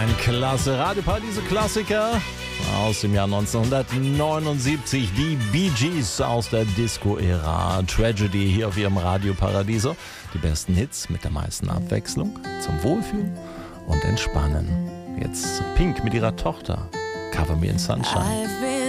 Ein klasse Radioparadiese-Klassiker aus dem Jahr 1979. Die Bee Gees aus der Disco-Ära. Tragedy hier auf ihrem Radioparadiso. Die besten Hits mit der meisten Abwechslung zum Wohlfühlen und Entspannen. Jetzt Pink mit ihrer Tochter. Cover Me in Sunshine.